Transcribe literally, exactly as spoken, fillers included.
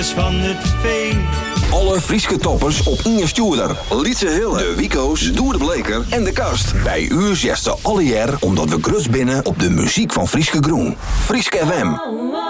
Van het veen. Alle Frieske toppers op Inge Stuurder, Lietse Hille, de Wico's, Doer de Bleker en de Kast. Bij u zesde alle jaar omdat we grus binnen op de muziek van Frieske Groen. Frieske F M.